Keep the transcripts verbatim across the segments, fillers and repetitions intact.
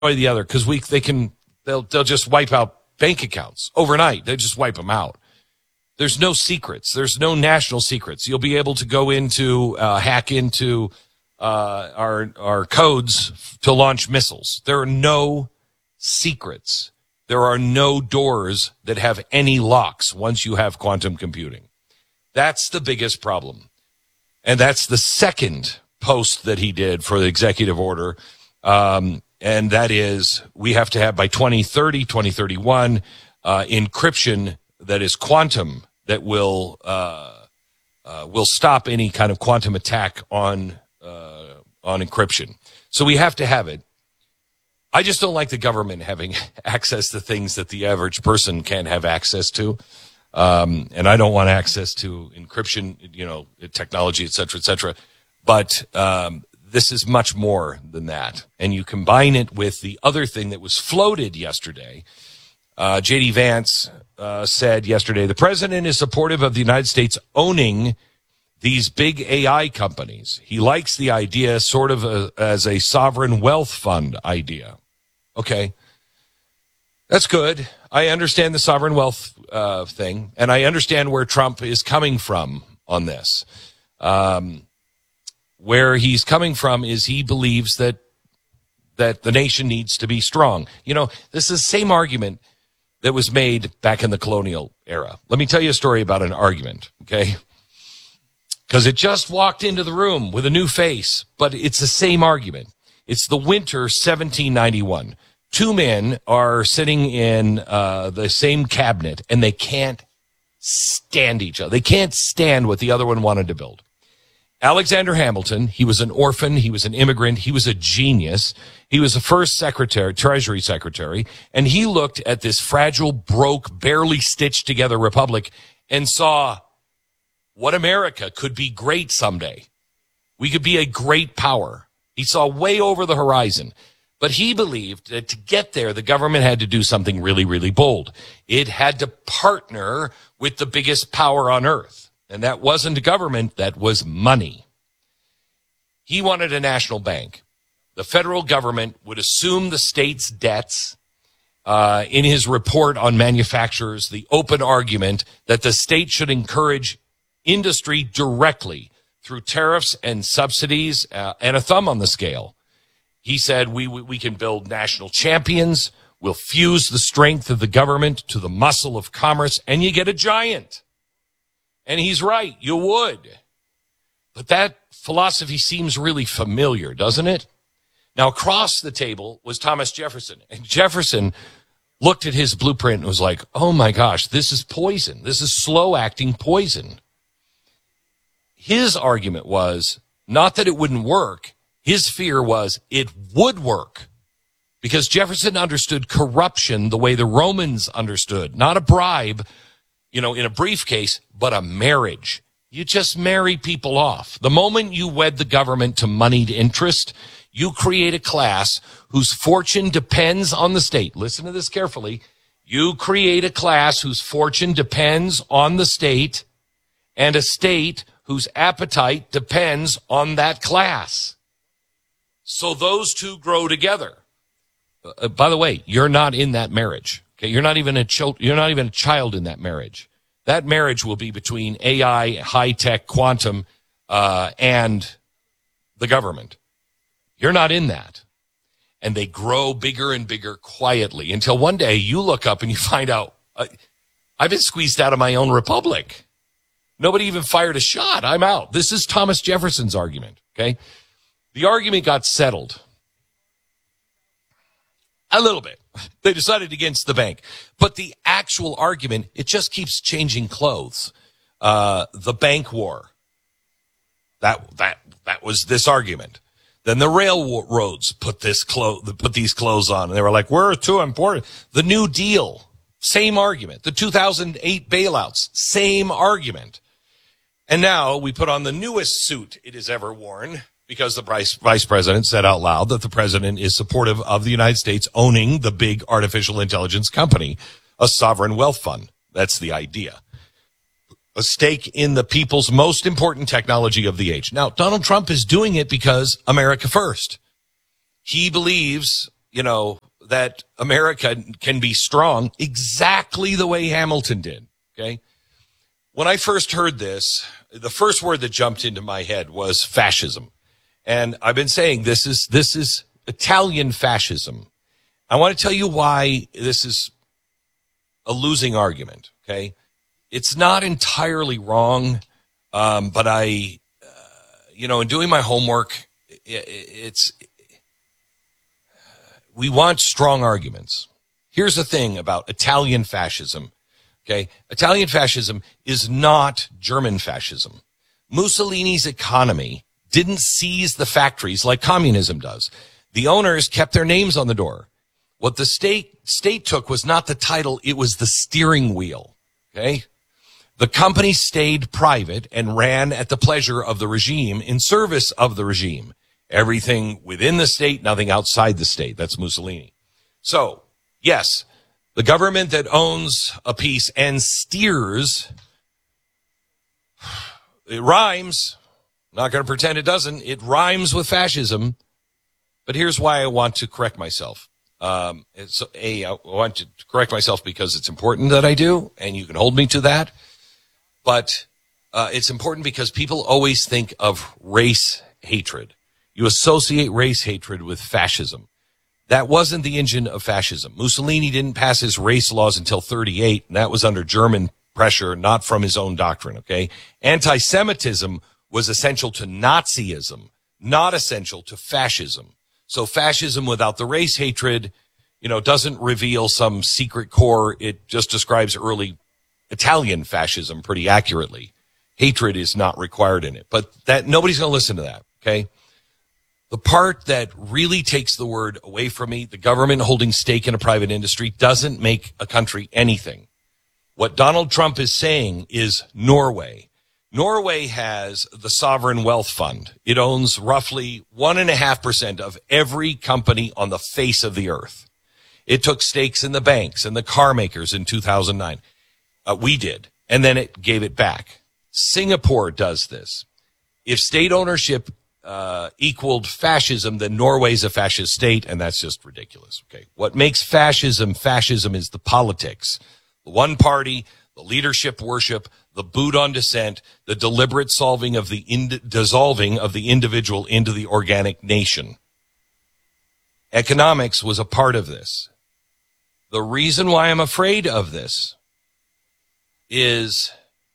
the other because we they can they'll they'll just wipe out bank accounts overnight. They just wipe them out. There's no secrets. There's no national secrets. You'll be able to go into uh, hack into uh, our our codes to launch missiles. There are no secrets. There are no doors that have any locks once you have quantum computing. That's the biggest problem. And that's the second post that he did for the executive order. Um, and that is we have to have by twenty thirty, twenty thirty-one, uh, encryption that is quantum that will uh, uh, will stop any kind of quantum attack on uh, on encryption. So we have to have it. I just don't like the government having access to things that the average person can't have access to. Um, and I don't want access to encryption, you know, technology, et cetera, et cetera. But um, this is much more than that. And you combine it with the other thing that was floated yesterday. Uh, J D Vance uh, said yesterday, the president is supportive of the United States owning these big A I companies. He likes the idea sort of a, as a sovereign wealth fund idea. Okay. That's good. I understand the sovereign wealth uh, thing, and I understand where Trump is coming from on this. Um, where he's coming from is he believes that that the nation needs to be strong. You know, this is the same argument that was made back in the colonial era. Let me tell you a story about an argument, okay? Because it just walked into the room with a new face, but it's the same argument. It's the winter seventeen ninety-one. Two men are sitting in uh, the same cabinet, and they can't stand each other. They can't stand what the other one wanted to build. Alexander Hamilton, he was an orphan. He was an immigrant. He was a genius. He was the first secretary, Treasury Secretary, and he looked at this fragile, broke, barely stitched together republic and saw what America could be great someday. We could be a great power. He saw way over the horizon. But he believed that to get there, the government had to do something really, really bold. It had to partner with the biggest power on earth. And that wasn't a government, that was money. He wanted a national bank. The federal government would assume the state's debts. Uh, in his report on manufacturers, the open argument that the state should encourage industry directly through tariffs and subsidies uh, and a thumb on the scale. He said, we we can build national champions, we'll fuse the strength of the government to the muscle of commerce, and you get a giant. And he's right, you would. But that philosophy seems really familiar, doesn't it? Now, across the table was Thomas Jefferson. And Jefferson looked at his blueprint and was like, oh my gosh, this is poison. This is slow-acting poison. His argument was not that it wouldn't work. His fear was it would work because Jefferson understood corruption the way the Romans understood, not a bribe, you know, in a briefcase, but a marriage. You just marry people off. The moment you wed the government to moneyed interest, you create a class whose fortune depends on the state. Listen to this carefully. You create a class whose fortune depends on the state and a state whose appetite depends on that class. So those two grow together. Uh, by the way, you're not in that marriage. Okay, you're not even a child. You're not even a child in that marriage. That marriage will be between A I, high tech, quantum, uh, and the government. You're not in that, and they grow bigger and bigger quietly until one day you look up and you find out uh, I've been squeezed out of my own republic. Nobody even fired a shot. I'm out. This is Thomas Jefferson's argument. Okay. The argument got settled a little bit. They decided against the bank. But the actual argument, it just keeps changing clothes. Uh, the bank war. That that that was this argument. Then the railroads put this clo- put these clothes on, and they were like, we're too important. The New Deal, same argument. The two thousand eight bailouts, same argument. And now we put on the newest suit it has ever worn, because the vice, vice president said out loud that the president is supportive of the United States owning the big artificial intelligence company, a sovereign wealth fund. That's the idea. A stake in the people's most important technology of the age. Now, Donald Trump is doing it because America first. He believes you know, that America can be strong exactly the way Hamilton did, okay? When I first heard this, the first word that jumped into my head was fascism. And I've been saying this is this is Italian fascism. I want to tell you why this is a losing argument, okay? It's not entirely wrong, um, but I, uh, you know, in doing my homework, it, it's, we want strong arguments. Here's the thing about Italian fascism, okay? Italian fascism is not German fascism. Mussolini's economy didn't seize the factories like communism does. The owners kept their names on the door. What the state state took was not the title, it was the steering wheel, okay? The company stayed private and ran at the pleasure of the regime, in service of the regime. Everything within the state, nothing outside the state. That's Mussolini. So, yes, the government that owns a piece and steers, it rhymes. I'm not going to pretend it doesn't. It rhymes with fascism. But here's why I want to correct myself. Um, it's, A, I want to correct myself because it's important that I do, and you can hold me to that. But uh, it's important because people always think of race hatred. You associate race hatred with fascism. That wasn't the engine of fascism. Mussolini didn't pass his race laws until thirty-eight, and that was under German pressure, not from his own doctrine, okay? Anti-Semitism was essential to Nazism, not essential to fascism. So fascism without the race hatred, you know, doesn't reveal some secret core. It just describes early Italian fascism pretty accurately. Hatred is not required in it, but that nobody's going to listen to that, okay? The part that really takes the word away from me, the government holding stake in a private industry, doesn't make a country anything. What Donald Trump is saying is Norway. Norway has the Sovereign Wealth Fund. It owns roughly one and a half percent of every company on the face of the earth. It took stakes in the banks and the car makers in two thousand nine. Uh, we did. And then it gave it back. Singapore does this. If state ownership uh, equaled fascism, then Norway's a fascist state, and that's just ridiculous. Okay. What makes fascism fascism is the politics. The one party, the leadership worship, the boot on dissent, the deliberate solving of the ind- dissolving of the individual into the organic nation. Economics was a part of this. The reason why I'm afraid of this is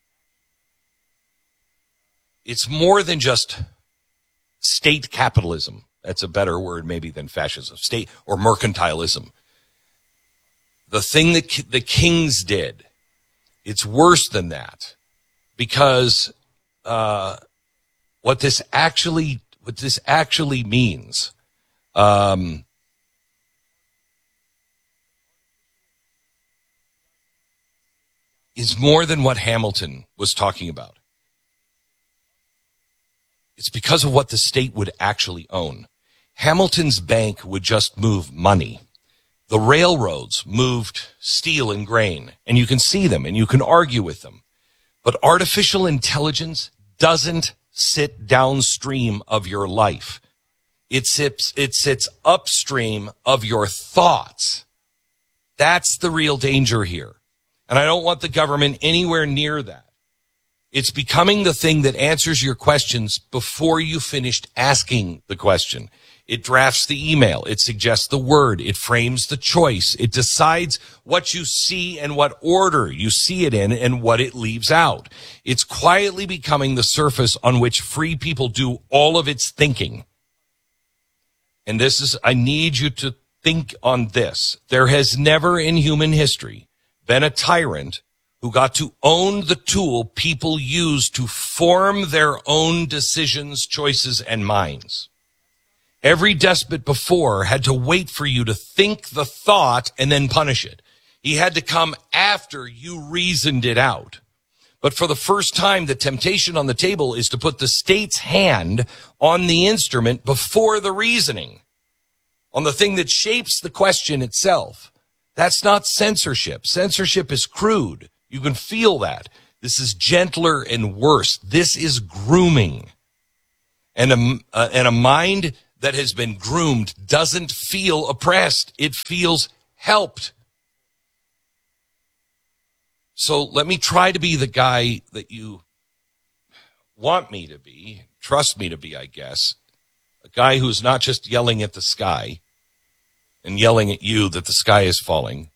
it's more than just state capitalism. That's a better word maybe than fascism. State or mercantilism. The thing that ki- the kings did, it's worse than that, because uh, what this actually what this actually means um, is more than what Hamilton was talking about. It's because of what the state would actually own. Hamilton's bank would just move money. The railroads moved steel and grain, and you can see them and you can argue with them. But artificial intelligence doesn't sit downstream of your life. It sits, it sits upstream of your thoughts. That's the real danger here. And I don't want the government anywhere near that. It's becoming the thing that answers your questions before you finished asking the question. It drafts the email. It suggests the word. It frames the choice. It decides what you see and what order you see it in and what it leaves out. It's quietly becoming the surface on which free people do all of its thinking. And this is, I need you to think on this. There has never in human history been a tyrant who got to own the tool people use to form their own decisions, choices, and minds. Every despot before had to wait for you to think the thought and then punish it. He had to come after you reasoned it out. But for the first time, the temptation on the table is to put the state's hand on the instrument before the reasoning, on the thing that shapes the question itself. That's not censorship. Censorship is crude. You can feel that. This is gentler and worse. This is grooming. And a, uh, and a mind that has been groomed doesn't feel oppressed. It feels helped. So let me try to be the guy that you want me to be, trust me to be, I guess. A guy who's not just yelling at the sky and yelling at you that the sky is falling.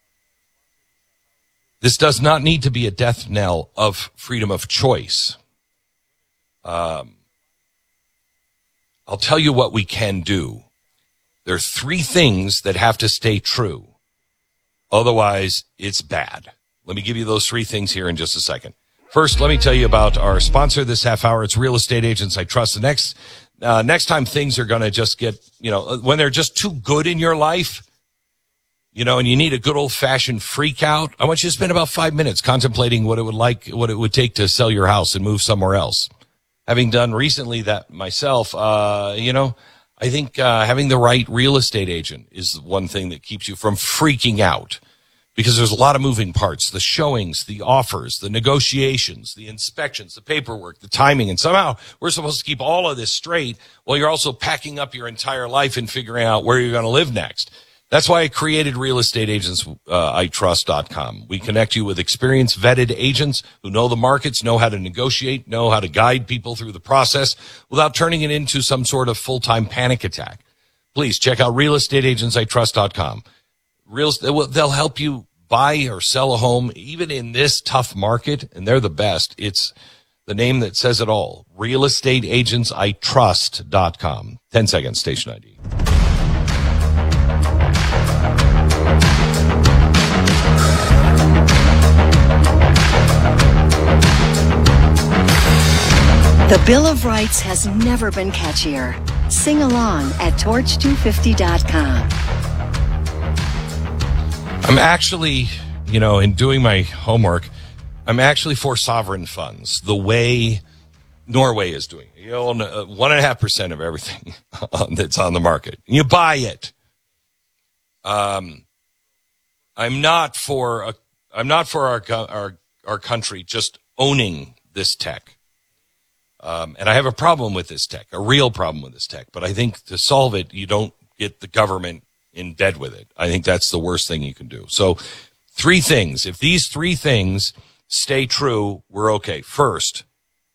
This does not need to be a death knell of freedom of choice. Um, I'll tell you what we can do. There are three things that have to stay true. Otherwise, it's bad. Let me give you those three things here in just a second. First, let me tell you about our sponsor this half hour. It's Real Estate Agents I Trust. The next, uh, next time things are going to just get, you know, when they're just too good in your life, you know, and you need a good old fashioned freak out, I want you to spend about five minutes contemplating what it would like, what it would take to sell your house and move somewhere else. Having done recently that myself, uh, you know, I think, uh, having the right real estate agent is one thing that keeps you from freaking out. Because there's a lot of moving parts, the showings, the offers, the negotiations, the inspections, the paperwork, the timing. And somehow we're supposed to keep all of this straight while you're also packing up your entire life and figuring out where you're going to live next. That's why I created real estate agents I trust dot com. We connect you with experienced, vetted agents who know the markets, know how to negotiate, know how to guide people through the process without turning it into some sort of full-time panic attack. Please check out real estate agents I trust dot com. Real, they'll help you buy or sell a home, even in this tough market, and they're the best. It's the name that says it all. real estate agents I trust dot com. Ten seconds, station I D. The Bill of Rights has never been catchier. Sing along at torch two fifty dot com. I'm actually, you know, in doing my homework, I'm actually for sovereign funds, the way Norway is doing. You own uh, one and a half percent of everything that's on the market. You buy it. Um, I'm not for a, I'm not for our our our country just owning this tech. Um, and I have a problem with this tech, a real problem with this tech. But I think to solve it, you don't get the government in bed with it. I think that's the worst thing you can do. So three things. If these three things stay true, we're okay. First,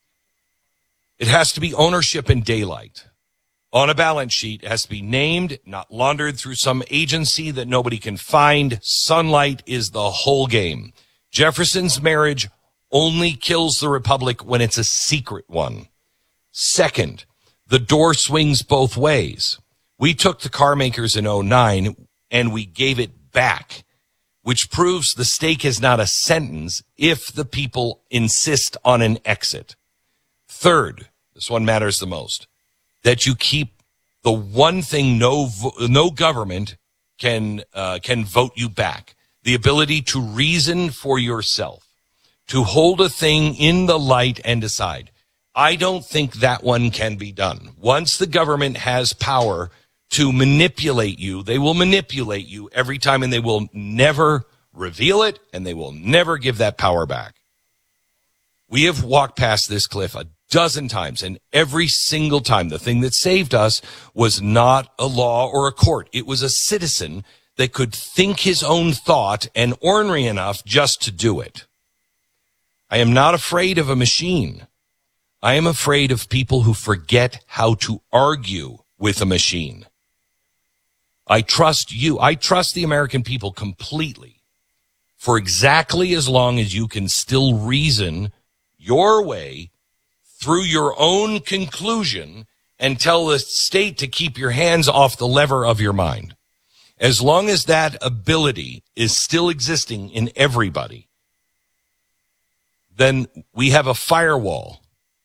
it has to be ownership in daylight. On a balance sheet, it has to be named, not laundered through some agency that nobody can find. Sunlight is the whole game. Jefferson's marriage only kills the republic when it's a secret one. Second, the door swings both ways. We took the car makers in oh nine and we gave it back, which proves the stake is not a sentence if the people insist on an exit. Third, this one matters the most, that you keep the one thing no no government can uh, can vote you back, the ability to reason for yourself, to hold a thing in the light and decide. I don't think that one can be done. Once the government has power to manipulate you, they will manipulate you every time, and they will never reveal it, and they will never give that power back. We have walked past this cliff a dozen times, and every single time the thing that saved us was not a law or a court. It was a citizen that could think his own thought and ornery enough just to do it. I am not afraid of a machine. I am afraid of people who forget how to argue with a machine. I trust you. I trust the American people completely for exactly as long as you can still reason your way through your own conclusion and tell the state to keep your hands off the lever of your mind. As long as that ability is still existing in everybody, then we have a firewall.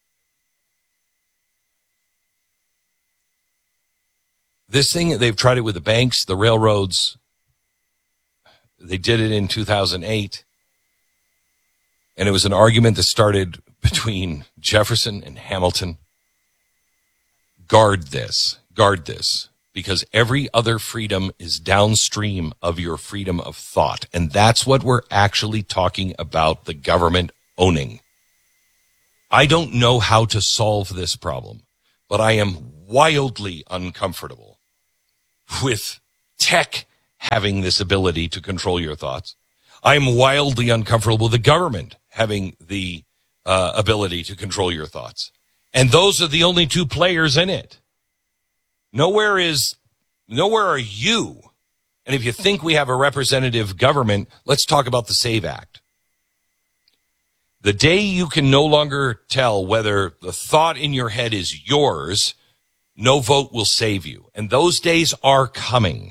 This thing, they've tried it with the banks, the railroads. They did it in two thousand eight. And it was an argument that started between Jefferson and Hamilton. Guard this, guard this, because every other freedom is downstream of your freedom of thought. And that's what we're actually talking about the government owning. I don't know how to solve this problem, but I am wildly uncomfortable with tech having this ability to control your thoughts. I'm wildly uncomfortable with the government having the uh, ability to control your thoughts. And those are the only two players in it. Nowhere is, nowhere are you. And if you think we have a representative government, let's talk about the SAVE Act. The day you can no longer tell whether the thought in your head is yours, no vote will save you. And those days are coming.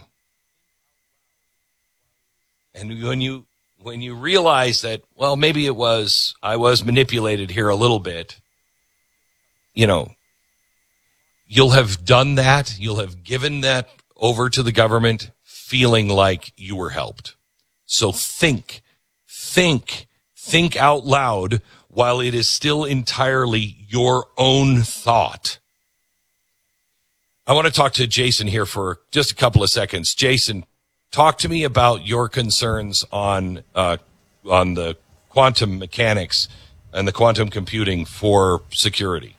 And when you, when you realize that, well, maybe it was, I was manipulated here a little bit, you know, you'll have done that. You'll have given that over to the government feeling like you were helped. So think, think, think out loud while it is still entirely your own thought. I want to talk to Jason here for just a couple of seconds. Jason, talk to me about your concerns on uh, on the quantum mechanics and the quantum computing for security.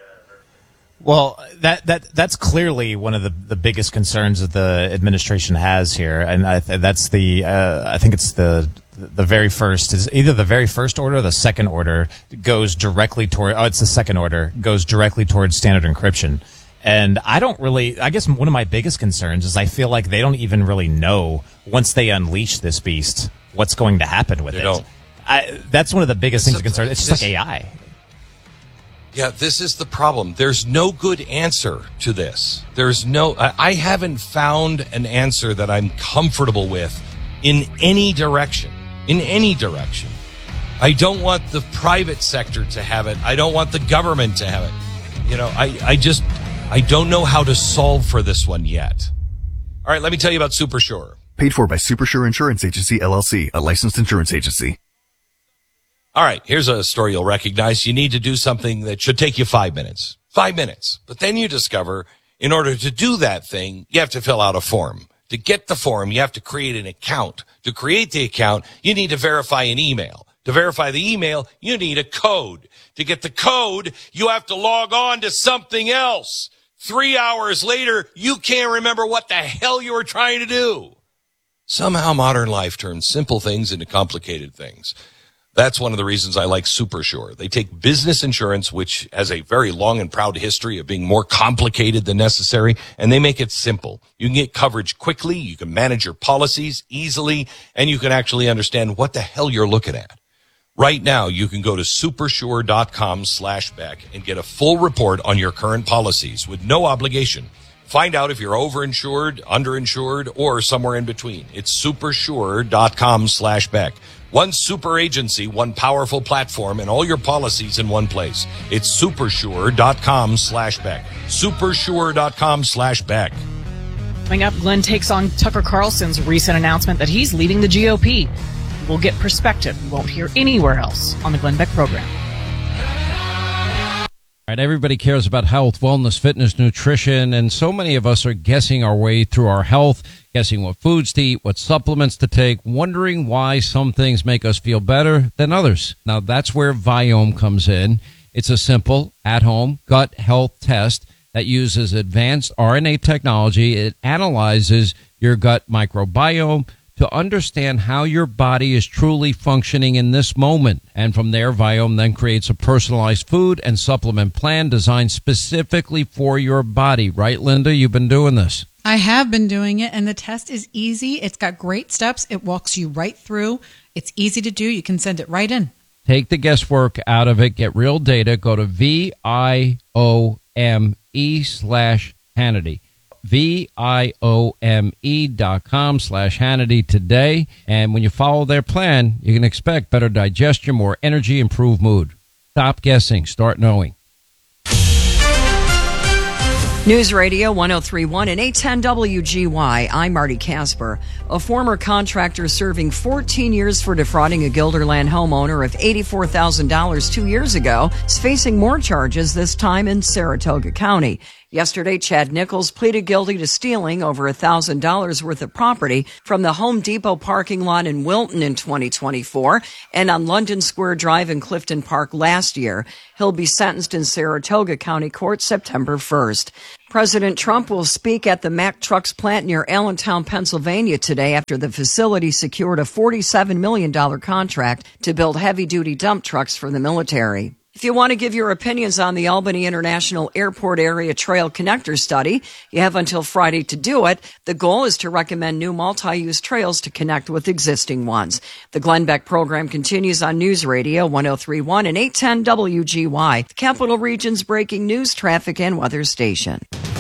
Well, that that that's clearly one of the, the biggest concerns that the administration has here, and I th- that's the uh, I think it's the the very first is either the very first order or the second order goes directly toward. Oh, it's the second order goes directly towards standard encryption. And I don't really, I guess one of my biggest concerns is I feel like they don't even really know once they unleash this beast what's going to happen with they it. Don't. I, that's one of the biggest things of concern. It's just this, like A I. Yeah, this is the problem. There's no good answer to this. There's no, I, I haven't found an answer that I'm comfortable with in any direction, in any direction. I don't want the private sector to have it. I don't want the government to have it. You know, I, I just, I don't know how to solve for this one yet. All right, let me tell you about SuperSure. Paid for by SuperSure Insurance Agency, L L C, a licensed insurance agency. All right, here's a story you'll recognize. You need to do something that should take you five minutes. Five minutes. But then you discover in order to do that thing, you have to fill out a form. To get the form, you have to create an account. To create the account, you need to verify an email. To verify the email, you need a code. To get the code, you have to log on to something else. Three hours later, you can't remember what the hell you were trying to do. Somehow modern life turns simple things into complicated things. That's one of the reasons I like SuperSure. They take business insurance, which has a very long and proud history of being more complicated than necessary, and they make it simple. You can get coverage quickly, you can manage your policies easily, and you can actually understand what the hell you're looking at. Right now, you can go to supersure.com slash Beck and get a full report on your current policies with no obligation. Find out if you're overinsured, underinsured, or somewhere in between. It's supersure.com slash Beck. One super agency, one powerful platform, and all your policies in one place. It's supersure.com slash Beck. Supersure.com slash Beck. Coming up, Glenn takes on Tucker Carlson's recent announcement that he's leaving the G O P. We'll get perspective you won't hear anywhere else on the Glenn Beck program. All right, everybody cares about health, wellness, fitness, nutrition, and so many of us are guessing our way through our health, guessing what foods to eat, what supplements to take, wondering why some things make us feel better than others. Now, that's where Viome comes in. It's a simple, at-home gut health test that uses advanced R N A technology. It analyzes your gut microbiome to understand how your body is truly functioning in this moment. And from there, Viome then creates a personalized food and supplement plan designed specifically for your body. Right, Linda? You've been doing this. I have been doing it, and the test is easy. It's got great steps. It walks you right through. It's easy to do. You can send it right in. Take the guesswork out of it. Get real data. Go to V I O M E slash Hannity. V I O M E dot com slash Hannity today. And when you follow their plan, you can expect better digestion, more energy, improved mood. Stop guessing. Start knowing. News Radio one oh three point one and eight ten W G Y. I'm Marty Casper. A former contractor serving fourteen years for defrauding a Guilderland homeowner of eighty-four thousand dollars two years ago is facing more charges, this time in Saratoga County. Yesterday, Chad Nichols pleaded guilty to stealing over one thousand dollars worth of property from the Home Depot parking lot in Wilton in twenty twenty-four and on London Square Drive in Clifton Park last year. He'll be sentenced in Saratoga County Court September first. President Trump will speak at the Mack Trucks plant near Allentown, Pennsylvania today after the facility secured a forty-seven million dollars contract to build heavy-duty dump trucks for the military. If you want to give your opinions on the Albany International Airport Area Trail Connector Study, you have until Friday to do it. The goal is to recommend new multi-use trails to connect with existing ones. The Glenn Beck program continues on News Radio one oh three point one and eight ten W G Y, the Capital Region's breaking news, traffic, and weather station.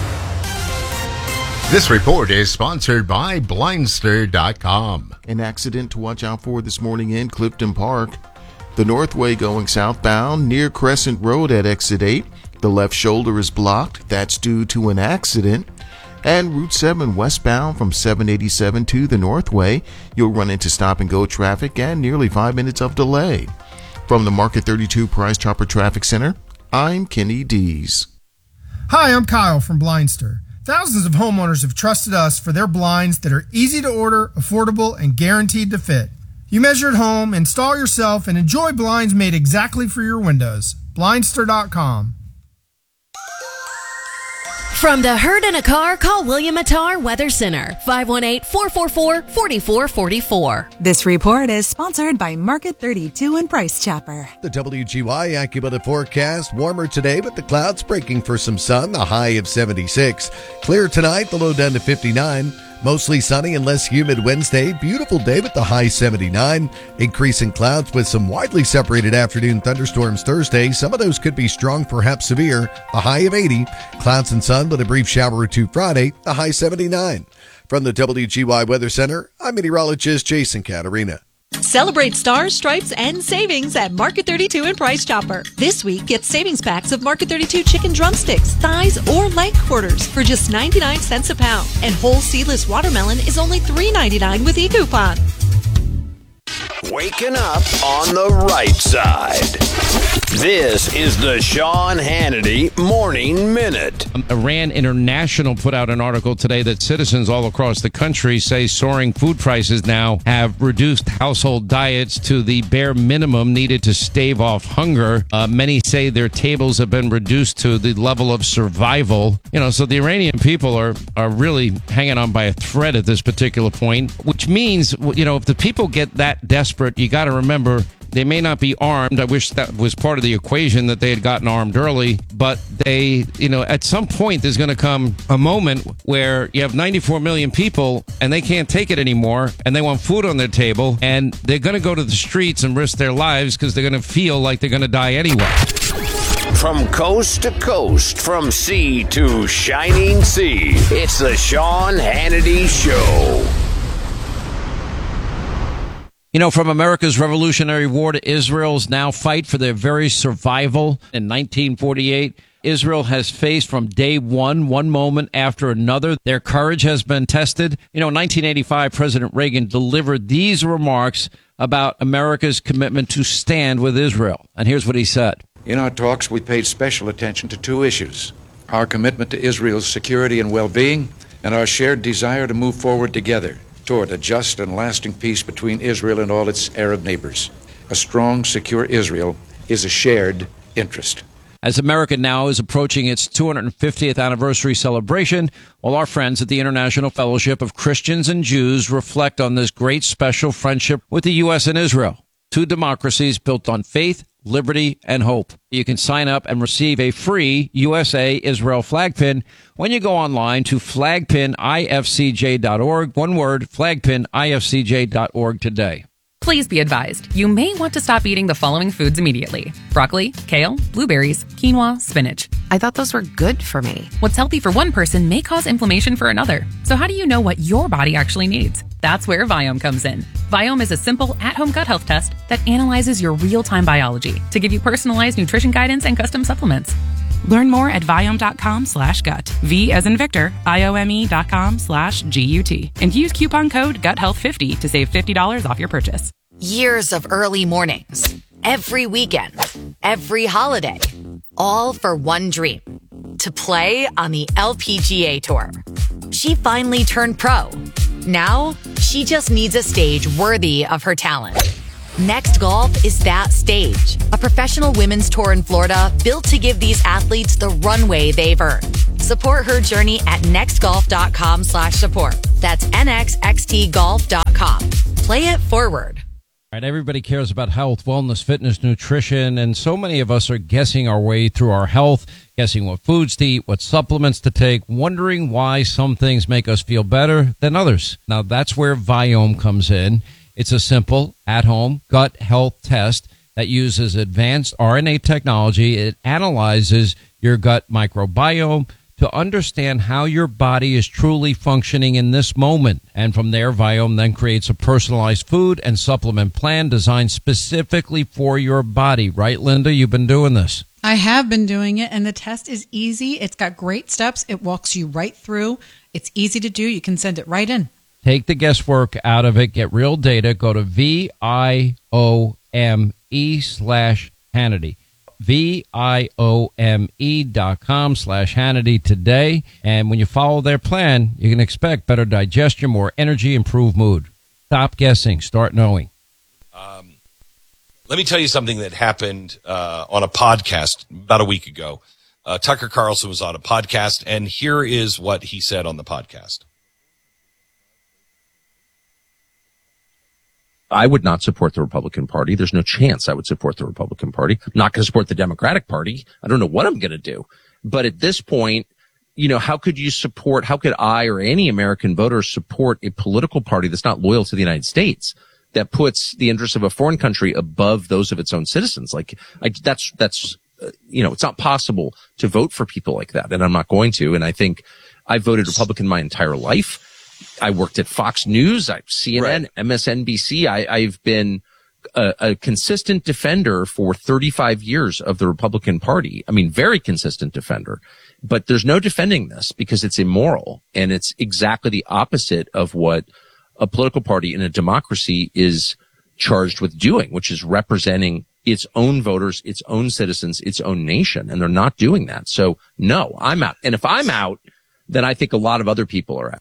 This report is sponsored by Blindster dot com. An accident to watch out for this morning in Clifton Park. The Northway going southbound near Crescent Road at exit eight. The left shoulder is blocked. That's due to an accident. And Route seven westbound from seven eighty-seven to the Northway. You'll run into stop-and-go traffic and nearly five minutes of delay. From the Market thirty-two Price Chopper Traffic Center, I'm Kenny Dees. Hi, I'm Kyle from Blindster. Thousands of homeowners have trusted us for their blinds that are easy to order, affordable, and guaranteed to fit. You measure at home, install yourself, and enjoy blinds made exactly for your windows. Blindster dot com. From the hurt in a car, call William Attar Weather Center, five one eight, four four four, four four four four. This report is sponsored by Market thirty-two and Price Chopper. The W G Y AccuWeather forecast, warmer today, but the clouds breaking for some sun, the high of seventy-six. Clear tonight, the low down to fifty-nine. Mostly sunny and less humid Wednesday. Beautiful day with the high seventy-nine. Increasing clouds with some widely separated afternoon thunderstorms Thursday. Some of those could be strong, perhaps severe. The high of eighty. Clouds and sun with a brief shower or two Friday. The high seventy-nine. From the W G Y Weather Center, I'm meteorologist Jason Caterina. Celebrate stars, stripes, and savings at Market thirty-two and Price Chopper. This week, get savings packs of Market thirty-two chicken drumsticks, thighs, or leg quarters for just ninety-nine cents a pound. And whole seedless watermelon is only three ninety-nine with e-coupon. Waking up on the right side. This is the Sean Hannity Morning Minute. Iran International put out an article today that citizens all across the country say soaring food prices now have reduced household diets to the bare minimum needed to stave off hunger. Uh, many say their tables have been reduced to the level of survival. You know, so the Iranian people are, are really hanging on by a thread at this particular point, which means, you know, if the people get that desperate, you got to remember they may not be armed. I wish that was part of the equation, that they had gotten armed early. But they, you know, at some point there's going to come a moment where you have ninety-four million people and they can't take it anymore and they want food on their table and they're going to go to the streets and risk their lives because they're going to feel like they're going to die anyway. From coast to coast, from sea to shining sea, it's the Sean Hannity Show. You know, from America's Revolutionary War to Israel's now fight for their very survival in nineteen forty-eight, Israel has faced from day one, one moment after another. Their courage has been tested. You know, in nineteen eighty-five, President Reagan delivered these remarks about America's commitment to stand with Israel. And here's what he said. In our talks, we paid special attention to two issues: our commitment to Israel's security and well-being, and our shared desire to move forward together toward a just and lasting peace between Israel and all its Arab neighbors. A strong, secure Israel is a shared interest. As America now is approaching its two hundred fiftieth anniversary celebration, while our friends at the International Fellowship of Christians and Jews reflect on this great special friendship with the U S and Israel, two democracies built on faith, liberty, and hope. You can sign up and receive a free U S A Israel flag pin when you go online to flag pin I F C J dot org. One word, flag pin I F C J dot org today. Please be advised, you may want to stop eating the following foods immediately: broccoli, kale, blueberries, quinoa, spinach. I thought those were good for me. What's healthy for one person may cause inflammation for another. So how do you know what your body actually needs? That's where Viome comes in. Viome is a simple at-home gut health test that analyzes your real-time biology to give you personalized nutrition guidance and custom supplements. Learn more at Viome.com slash gut. V as in Victor, I-O-M-E dot com slash G-U-T. And use coupon code gut health fifty to save fifty dollars off your purchase. Years of early mornings, every weekend, every holiday, all for one dream: to play on the L P G A Tour. She finally turned pro. Now, she just needs a stage worthy of her talent. Next Golf is that stage, a professional women's tour in Florida built to give these athletes the runway they've earned. Support her journey at nextgolf.com slash support. That's nxxtgolf dot com. Play it forward. All right, everybody cares about health, wellness, fitness, nutrition, and so many of us are guessing our way through our health, guessing what foods to eat, what supplements to take, wondering why some things make us feel better than others. Now, that's where Viome comes in. It's a simple, at-home gut health test that uses advanced R N A technology. It analyzes your gut microbiome to understand how your body is truly functioning in this moment. And from there, Viome then creates a personalized food and supplement plan designed specifically for your body. Right, Linda? You've been doing this. I have been doing it, and the test is easy. It's got great steps. It walks you right through. It's easy to do. You can send it right in. Take the guesswork out of it. Get real data. Go to V I O M E slash Hannity. V-I-O-M-E dot com slash Hannity today. And when you follow their plan, you can expect better digestion, more energy, improved mood. Stop guessing. Start knowing. Um, let me tell you something that happened uh, on a podcast about a week ago. Uh, Tucker Carlson was on a podcast, and here is what he said on the podcast. I would not support the Republican Party. There's no chance I would support the Republican Party. I'm not going to support the Democratic Party. I don't know what I'm going to do. But at this point, you know, how could you support, how could I or any American voter support a political party that's not loyal to the United States, that puts the interests of a foreign country above those of its own citizens? Like, I, that's, that's, uh, you know, it's not possible to vote for people like that. And I'm not going to. And I think I voted Republican my entire life. I worked at Fox News, I, C N N, right. M S N B C. I, I've been a, a consistent defender for thirty-five years of the Republican Party. I mean, very consistent defender. But there's no defending this because it's immoral. And it's exactly the opposite of what a political party in a democracy is charged with doing, which is representing its own voters, its own citizens, its own nation. And they're not doing that. So, no, I'm out. And if I'm out, then I think a lot of other people are out.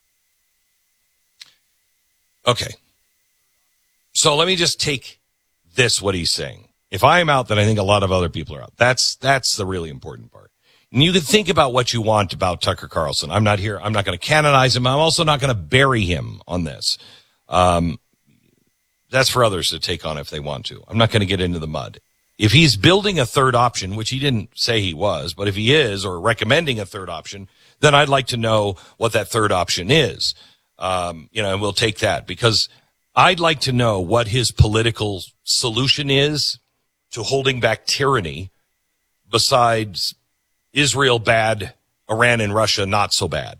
Okay. So let me just take this, what he's saying. If I'm out, then I think a lot of other people are out. That's, that's the really important part. And you can think about what you want about Tucker Carlson. I'm not here. I'm not going to canonize him. I'm also not going to bury him on this. Um, that's for others to take on if they want to. I'm not going to get into the mud. If he's building a third option, which he didn't say he was, but if he is, or recommending a third option, then I'd like to know what that third option is. Um, you know, and we'll take that because I'd like to know what his political solution is to holding back tyranny besides Israel bad, Iran and Russia not so bad.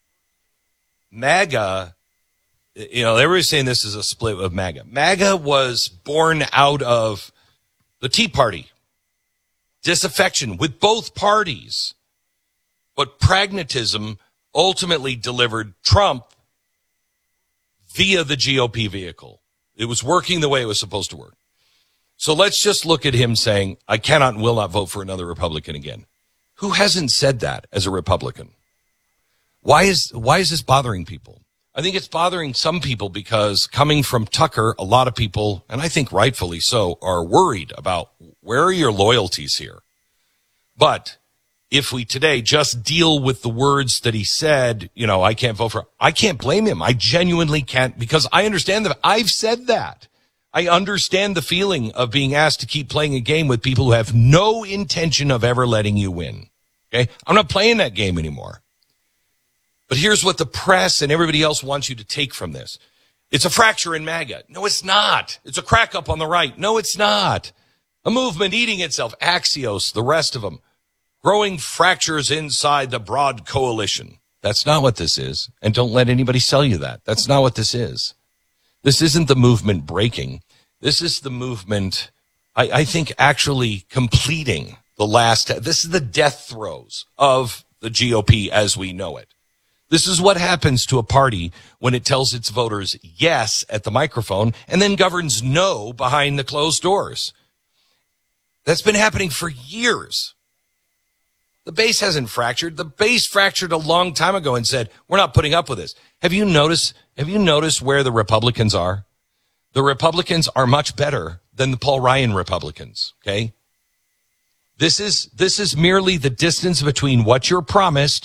MAGA, you know, everybody's saying this is a split of MAGA. MAGA was born out of the Tea Party, disaffection with both parties, but pragmatism ultimately delivered Trump via the G O P vehicle. It was working the way it was supposed to work. So let's just look at him saying, I cannot and will not vote for another Republican again. Who hasn't said that as a Republican? Why is, why is this bothering people? I think it's bothering some people because coming from Tucker, a lot of people, and I think rightfully so, are worried about where are your loyalties here? But if we today just deal with the words that he said, you know, I can't vote for, I can't blame him. I genuinely can't, because I understand that. I've said that. I understand the feeling of being asked to keep playing a game with people who have no intention of ever letting you win. Okay? I'm not playing that game anymore. But here's what the press and everybody else wants you to take from this. It's a fracture in MAGA. No, it's not. It's a crack up on the right. No, it's not. A movement eating itself. Axios, the rest of them. Growing fractures inside the broad coalition. That's not what this is. And don't let anybody sell you that. That's not what this is. This isn't the movement breaking. This is the movement, I, I think, actually completing the last. This is the death throes of the G O P as we know it. This is what happens to a party when it tells its voters yes at the microphone and then governs no behind the closed doors. That's been happening for years. The base hasn't fractured. The base fractured a long time ago and said, we're not putting up with this. Have you noticed, have you noticed where the Republicans are? The Republicans are much better than the Paul Ryan Republicans, okay? This is, this is merely the distance between what you're promised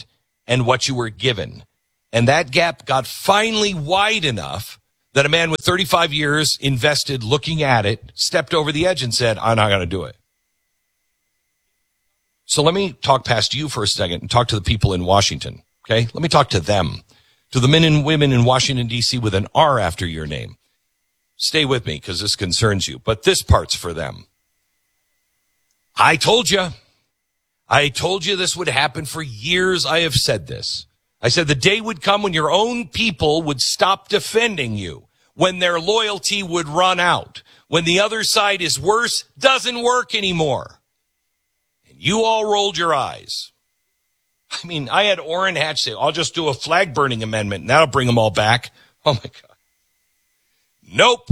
and what you were given. And that gap got finally wide enough that a man with thirty-five years invested looking at it stepped over the edge and said, I'm not going to do it. So let me talk past you for a second and talk to the people in Washington, okay? Let me talk to them, to the men and women in Washington, D C with an R after your name. Stay with me because this concerns you, but this part's for them. I told you. I told you this would happen for years. I have said this. I said the day would come when your own people would stop defending you, when their loyalty would run out, when the other side is worse, doesn't work anymore. You all rolled your eyes. I mean, I had Orrin Hatch say, I'll just do a flag burning amendment and that'll bring them all back. Oh my God. Nope.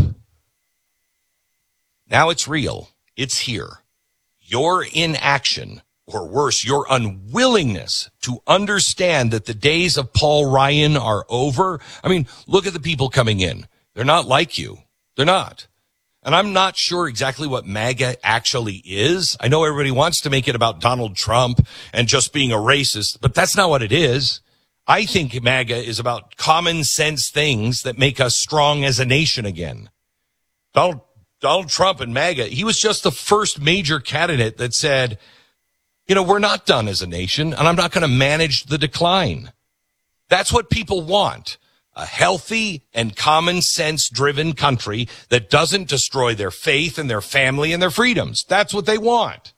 Now it's real. It's here. Your inaction, or worse, your unwillingness to understand that the days of Paul Ryan are over. I mean, look at the people coming in. They're not like you. They're not. And I'm not sure exactly what MAGA actually is. I know everybody wants to make it about Donald Trump and just being a racist, but that's not what it is. I think MAGA is about common sense things that make us strong as a nation again. Donald, Donald Trump and MAGA, he was just the first major candidate that said, you know, we're not done as a nation, and I'm not going to manage the decline. That's what people want. A healthy and common sense driven country that doesn't destroy their faith and their family and their freedoms. That's what they want.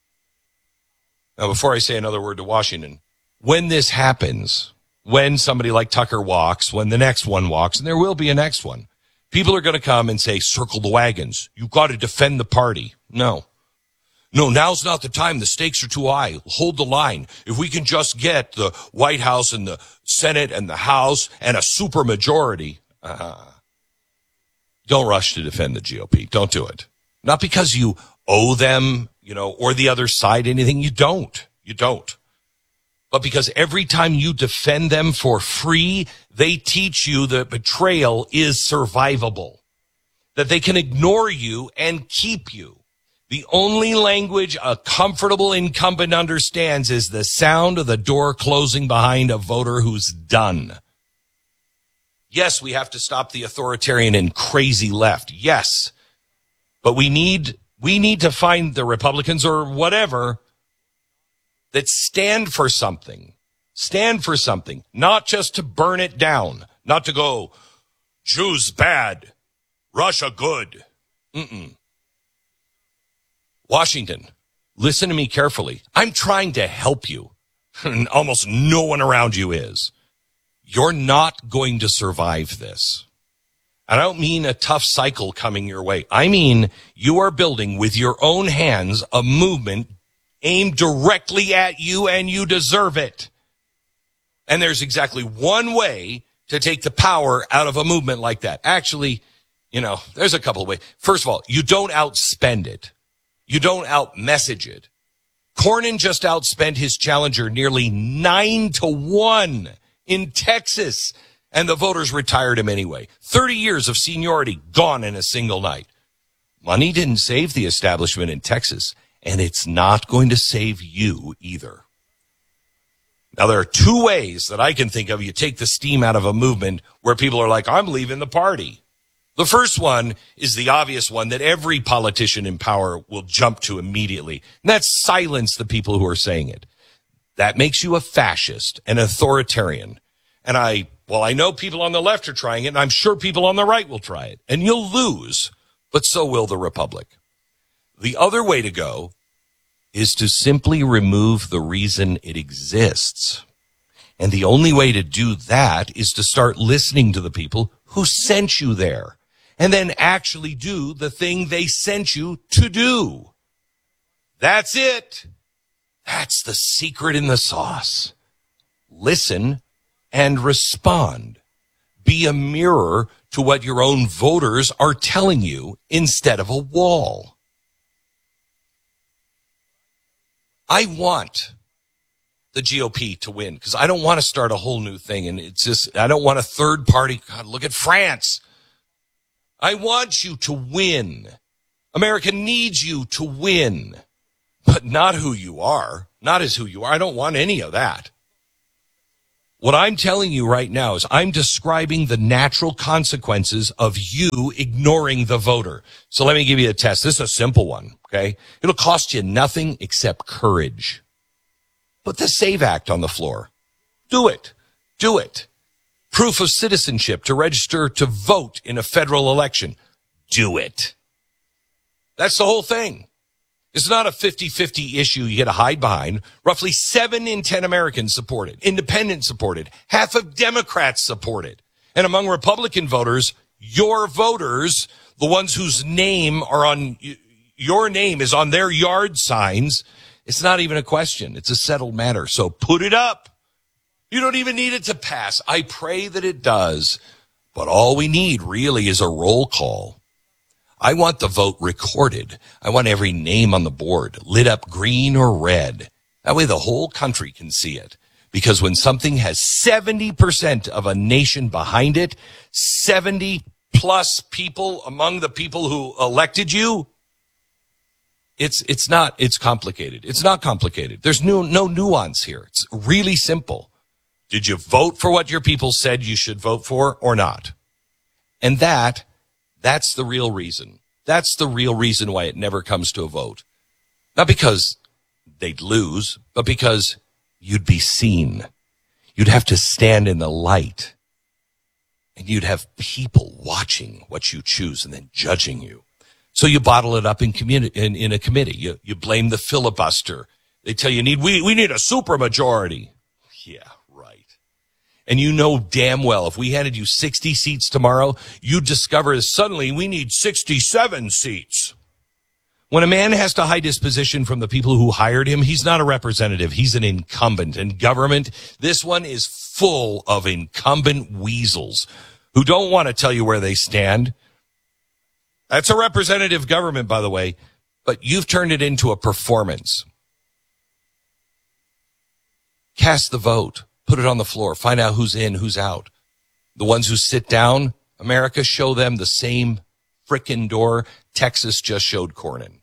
Now, before I say another word to Washington, when this happens, when somebody like Tucker walks, when the next one walks, and there will be a next one, people are going to come and say, circle the wagons. You've got to defend the party. No. No, now's not the time. The stakes are too high. Hold the line. If we can just get the White House and the Senate and the House and a supermajority, uh, don't rush to defend the G O P. Don't do it. Not because you owe them, you know, or the other side anything. You don't. You don't. But because every time you defend them for free, they teach you that betrayal is survivable, that they can ignore you and keep you. The only language a comfortable incumbent understands is the sound of the door closing behind a voter who's done. Yes, we have to stop the authoritarian and crazy left. Yes. But we need, we need to find the Republicans or whatever that stand for something. Stand for something. Not just to burn it down. Not to go, Jews bad, Russia good. Mm-mm. Washington, listen to me carefully. I'm trying to help you. And almost no one around you is. You're not going to survive this. I don't mean a tough cycle coming your way. I mean you are building with your own hands a movement aimed directly at you, and you deserve it. And there's exactly one way to take the power out of a movement like that. Actually, you know, there's a couple of ways. First of all, you don't outspend it. You don't out-message it. Cornyn just outspent his challenger nearly nine to one in Texas, and the voters retired him anyway. Thirty years of seniority gone in a single night. Money didn't save the establishment in Texas, and it's not going to save you either. Now, there are two ways that I can think of you take the steam out of a movement where people are like, I'm leaving the party. The first one is the obvious one that every politician in power will jump to immediately, and that's silence the people who are saying it. That makes you a fascist, an authoritarian. And I, well, I know people on the left are trying it, and I'm sure people on the right will try it. And you'll lose, but so will the Republic. The other way to go is to simply remove the reason it exists. And the only way to do that is to start listening to the people who sent you there, and then actually do the thing they sent you to do. That's it. That's the secret in the sauce. Listen and respond. Be a mirror to what your own voters are telling you instead of a wall. I want the G O P to win because I don't want to start a whole new thing. And it's just, I don't want a third party. God, look at France. I want you to win. America needs you to win, but not who you are, not as who you are. I don't want any of that. What I'm telling you right now is I'm describing the natural consequences of you ignoring the voter. So let me give you a test. This is a simple one, okay? It'll cost you nothing except courage. Put the SAVE Act on the floor. Do it. Do it. Proof of citizenship to register to vote in a federal election. Do it. That's the whole thing. It's not a fifty-fifty issue you get to hide behind. Roughly seven in ten Americans support it. Independents support it. Half of Democrats support it. And among Republican voters, your voters, the ones whose name are on, your name is on their yard signs, it's not even a question. It's a settled matter. So put it up. You don't even need it to pass. I pray that it does. But all we need really is a roll call. I want the vote recorded. I want every name on the board lit up green or red. That way the whole country can see it. Because when something has seventy percent of a nation behind it, seventy plus people among the people who elected you, it's it's not, it's complicated. It's not complicated. There's no, no nuance here. It's really simple. Did you vote for what your people said you should vote for or not? And that That's the real reason. That's the real reason why it never comes to a vote. Not because they'd lose, but because you'd be seen. You'd have to stand in the light. And you'd have people watching what you choose and then judging you. So you bottle it up in community, in, in a committee. You, you blame the filibuster. They tell you need, we, we need a supermajority. Yeah. And you know damn well, if we handed you sixty seats tomorrow, you'd discover suddenly we need sixty-seven seats. When a man has to hide his position from the people who hired him, he's not a representative. He's an incumbent. And government, this one is full of incumbent weasels who don't want to tell you where they stand. That's a representative government, by the way, but you've turned it into a performance. Cast the vote. Put it on the floor. Find out who's in, who's out. The ones who sit down, America, show them the same frickin' door Texas just showed Cornyn.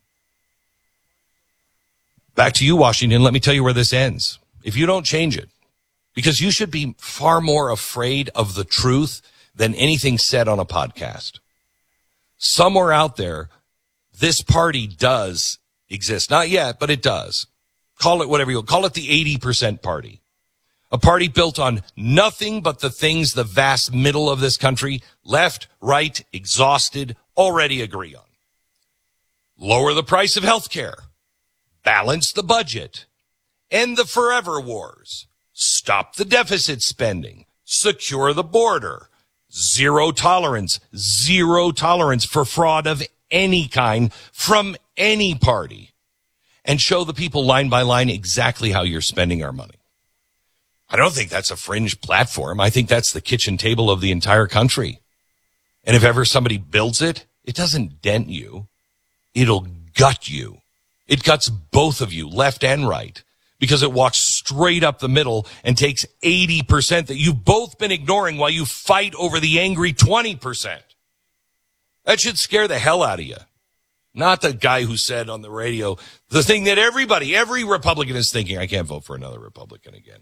Back to you, Washington. Let me tell you where this ends. If you don't change it, because you should be far more afraid of the truth than anything said on a podcast. Somewhere out there, this party does exist. Not yet, but it does. Call it whatever you call it, the eighty percent party. A party built on nothing but the things the vast middle of this country, left, right, exhausted, already agree on. Lower the price of health care. Balance the budget. End the forever wars. Stop the deficit spending. Secure the border. Zero tolerance. Zero tolerance for fraud of any kind from any party. And show the people line by line exactly how you're spending our money. I don't think that's a fringe platform. I think that's the kitchen table of the entire country. And if ever somebody builds it, it doesn't dent you. It'll gut you. It guts both of you, left and right, because it walks straight up the middle and takes eighty percent that you've both been ignoring while you fight over the angry twenty percent. That should scare the hell out of you. Not the guy who said on the radio, the thing that everybody, every Republican is thinking, I can't vote for another Republican again.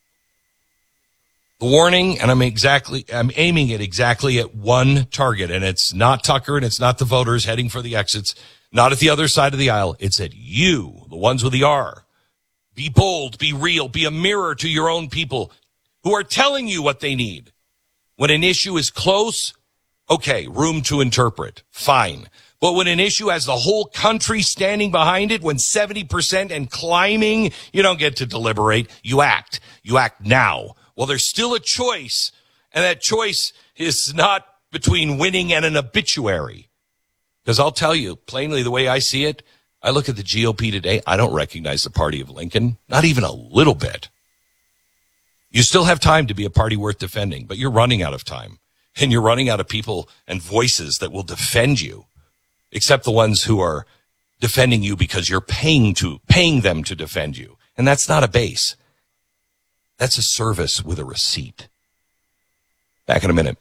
The warning, and I'm exactly, I'm aiming it exactly at one target, and it's not Tucker and it's not the voters heading for the exits, not at the other side of the aisle. It's at you, the ones with the R. Be bold, be real, be a mirror to your own people who are telling you what they need. When an issue is close, okay, room to interpret, fine. But when an issue has the whole country standing behind it, when seventy percent and climbing, you don't get to deliberate. You act. You act now. Well, there's still a choice, and that choice is not between winning and an obituary. Because I'll tell you, plainly, the way I see it, I look at the G O P today, I don't recognize the party of Lincoln, not even a little bit. You still have time to be a party worth defending, but you're running out of time. And you're running out of people and voices that will defend you, except the ones who are defending you because you're paying to, paying them to defend you. And that's not a base. That's a service with a receipt. Back in a minute.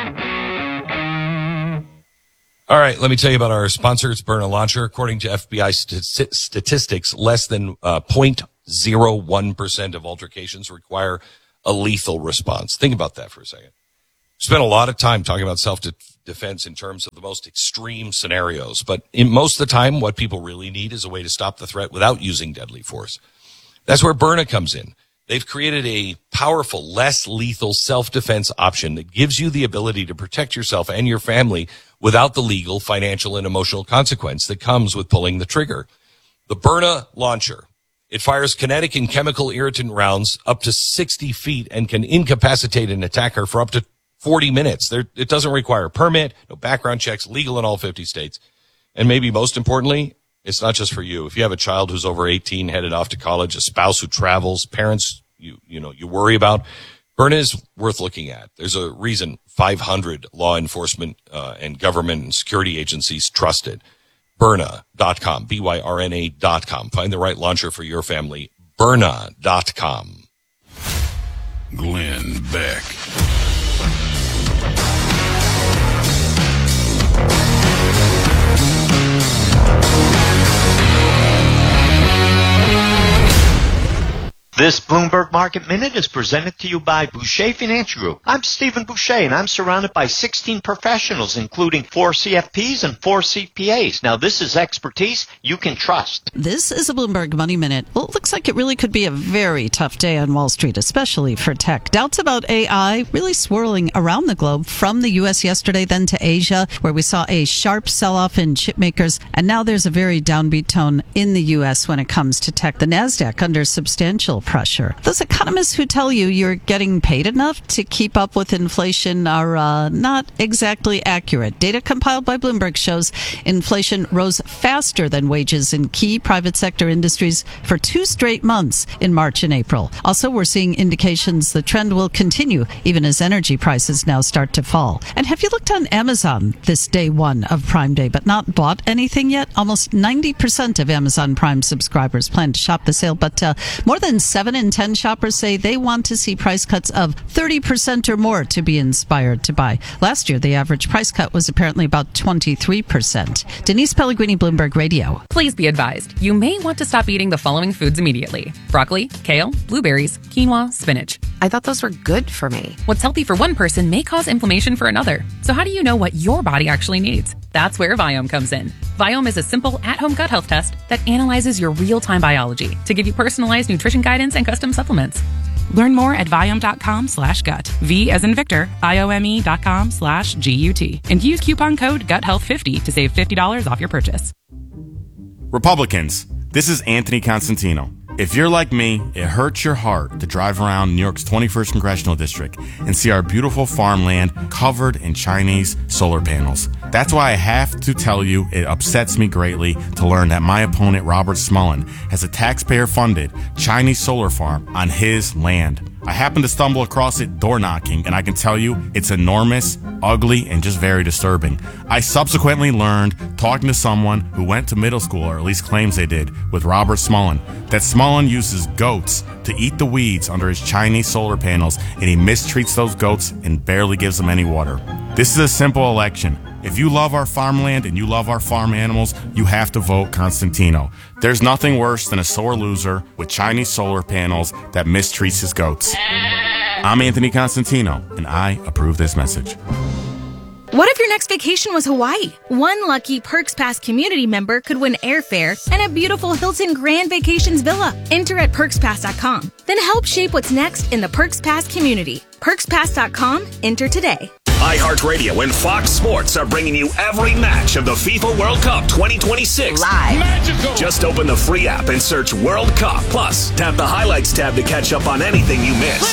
All right, let me tell you about our sponsor. It's Byrna Launcher. According to F B I st- statistics, less than uh, zero point zero one percent of altercations require a lethal response. Think about that for a second. Spent a lot of time talking about self-defense in terms of the most extreme scenarios, but in most of the time, what people really need is a way to stop the threat without using deadly force. That's where Byrna comes in. They've created a powerful, less lethal self-defense option that gives you the ability to protect yourself and your family without the legal, financial, and emotional consequence that comes with pulling the trigger. The Byrna launcher. It fires kinetic and chemical irritant rounds up to sixty feet and can incapacitate an attacker for up to forty minutes. There, it doesn't require a permit, no background checks, legal in all fifty states. And maybe most importantly, it's not just for you. If you have a child who's over eighteen headed off to college, a spouse who travels, parents you you know you worry about, Byrna is worth looking at. There's a reason five hundred law enforcement uh, and government and security agencies trust it. Byrna dot com, B Y R N A dot com. Find the right launcher for your family. Byrna dot com. Glenn Beck. This Bloomberg Market Minute is presented to you by Boucher Financial Group. I'm Stephen Boucher, and I'm surrounded by sixteen professionals, including four C F Ps and four C P As. Now, this is expertise you can trust. This is a Bloomberg Money Minute. Well, it looks like it really could be a very tough day on Wall Street, especially for tech. Doubts about A I really swirling around the globe, from the U S yesterday, then to Asia, where we saw a sharp sell-off in chip makers, and now there's a very downbeat tone in the U S when it comes to tech. The NASDAQ under substantial pressure. Those economists who tell you you're getting paid enough to keep up with inflation are uh, not exactly accurate. Data compiled by Bloomberg shows inflation rose faster than wages in key private sector industries for two straight months in March and April. Also, we're seeing indications the trend will continue even as energy prices now start to fall. And have you looked on Amazon this day one of Prime Day but not bought anything yet? Almost ninety percent of Amazon Prime subscribers plan to shop the sale, but uh, more than seven in ten shoppers say they want to see price cuts of thirty percent or more to be inspired to buy. Last year, the average price cut was apparently about twenty-three percent. Denise Pellegrini, Bloomberg Radio. Please be advised, you may want to stop eating the following foods immediately. Broccoli, kale, blueberries, quinoa, spinach. I thought those were good for me. What's healthy for one person may cause inflammation for another. So how do you know what your body actually needs? That's where Viome comes in. Viome is a simple at-home gut health test that analyzes your real-time biology to give you personalized nutrition guidance and custom supplements. Learn more at Viome.com slash gut. V as in Victor, I-O-M-E dot com slash G-U-T. And use coupon code gut health fifty to save fifty dollars off your purchase. Republicans, this is Anthony Constantino. If you're like me, it hurts your heart to drive around New York's twenty-first Congressional District and see our beautiful farmland covered in Chinese solar panels. That's why I have to tell you it upsets me greatly to learn that my opponent, Robert Smullen, has a taxpayer-funded Chinese solar farm on his land. I happened to stumble across it door knocking, and I can tell you it's enormous, ugly, and just very disturbing. I subsequently learned, talking to someone who went to middle school, or at least claims they did, with Robert Smullen, that Smullen uses goats to eat the weeds under his Chinese solar panels, and he mistreats those goats and barely gives them any water. This is a simple election. If you love our farmland and you love our farm animals, you have to vote Constantino. There's nothing worse than a sore loser with Chinese solar panels that mistreats his goats. I'm Anthony Constantino, and I approve this message. What if your next vacation was Hawaii? One lucky Perks Pass community member could win airfare and a beautiful Hilton Grand Vacations villa. Enter at perks pass dot com. Then help shape what's next in the Perks Pass community. perks pass dot com. Enter today. iHeartRadio and Fox Sports are bringing you every match of the FIFA World Cup twenty twenty-six. Live. Magical. Just open the free app and search World Cup. Plus, tap the Highlights tab to catch up on anything you missed.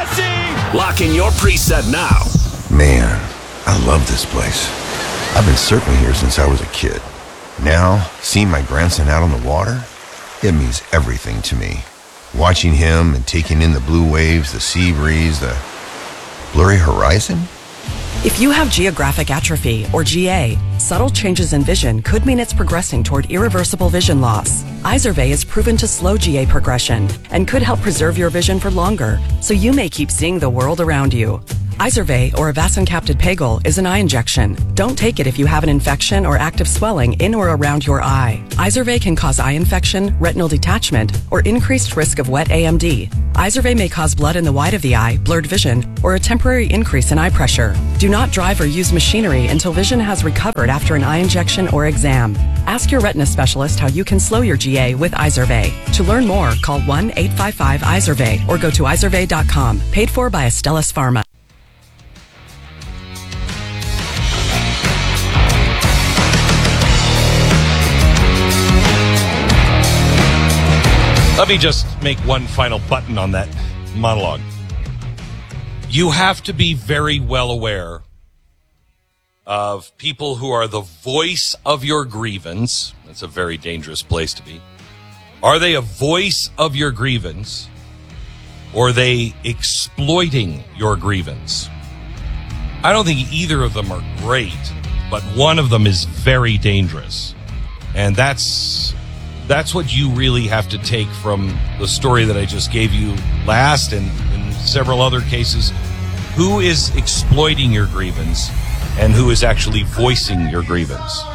Lock in your preset now. Man, I love this place. I've been surfing here since I was a kid. Now, seeing my grandson out on the water, it means everything to me. Watching him and taking in the blue waves, the sea breeze, the blurry horizon. If you have geographic atrophy, or G A, subtle changes in vision could mean it's progressing toward irreversible vision loss. Izervay is proven to slow G A progression and could help preserve your vision for longer, so you may keep seeing the world around you. Izervay, or Avastin-capted Pagel, is an eye injection. Don't take it if you have an infection or active swelling in or around your eye. Izervay can cause eye infection, retinal detachment, or increased risk of wet A M D. Izervay may cause blood in the white of the eye, blurred vision, or a temporary increase in eye pressure. Do not drive or use machinery until vision has recovered after an eye injection or exam. Ask your retina specialist how you can slow your G A with Izervay. To learn more, call one eight five five Izervay or go to izervay dot com. Paid for by Astellas Pharma. Let me just make one final button on that monologue. You have to be very well aware of people who are the voice of your grievance. That's a very dangerous place to be. Are they a voice of your grievance, or are they exploiting your grievance? I don't think either of them are great, but one of them is very dangerous. And that's that's what you really have to take from the story that I just gave you last and in several other cases. Who is exploiting your grievance and who is actually voicing your grievance?